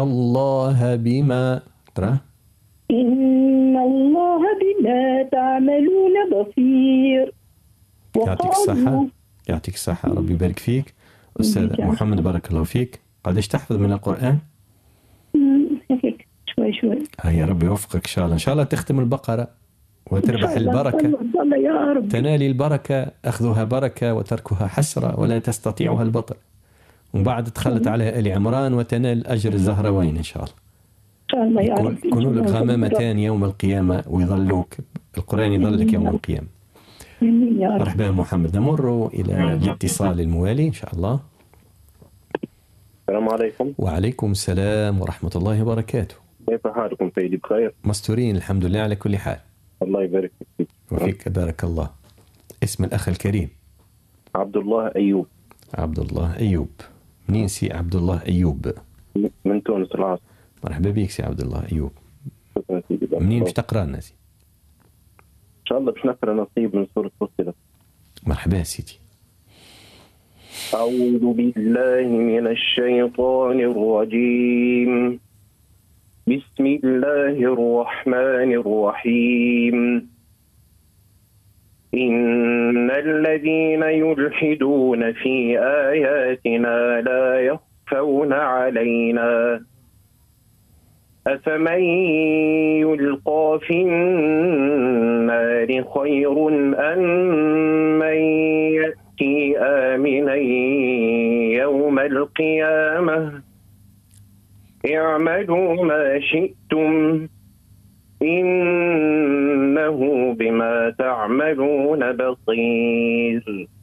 الله بما ترى إن الله بما تعملون بصير. يعطيك الصحة، يعطيك الصحة، ربي يبارك فيك. أستاذ محمد بارك الله فيك، قديش تحفظ من القرآن؟ هيك شوي شوي. يا ربي يوفقك إن شاء الله، إن شاء الله تختم البقرة وتربح البركة. يا رب. تنالي البركة، أخذها بركة وتركها حسرة ولا تستطيعها البطل. وبعد تخلت عليها آل عمران وتنال أجر الزهروين إن شاء الله. إن شاء الله يا رب. يكونوا لك غمامتان يوم القيامة ويظلوك، القرآن يظلك يوم القيامة. مرحبا محمد. نمر إلى الاتصال الموالي إن شاء الله. السلام عليكم. وعليكم السلام ورحمة الله وبركاته. كيف حالكم سيدي؟ بخير؟ مستورين الحمد لله على كل حال. الله يبارك فيك. وفيك بارك الله. اسم الأخ الكريم؟ عبد الله أيوب. عبد الله أيوب، منين سي عبد الله أيوب؟ من تونس العاصمة. مرحبا بك سي عبد الله أيوب. شكرا سيدي. منين باش تقرأ لنا سي؟ إن شاء الله باش نقرأ نصيب من سورة فصلت. مرحبا سيدي. أعوذ بالله من الشيطان الرجيم. بسم الله الرحمن الرحيم. إن الذين يلحدون في آياتنا لا يخفون علينا أفمن يلقى في النار خير أم من يأتي آمنا يوم القيامة اعملوا ما شئتم إنه بما تعملون بصير.